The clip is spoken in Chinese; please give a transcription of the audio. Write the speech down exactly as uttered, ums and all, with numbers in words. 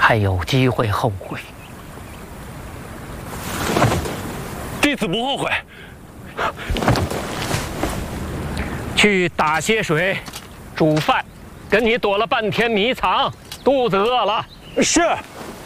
还有机会后悔。 弟子不后悔。 去打些水，煮饭。跟你躲了半天迷藏，肚子饿了。 是。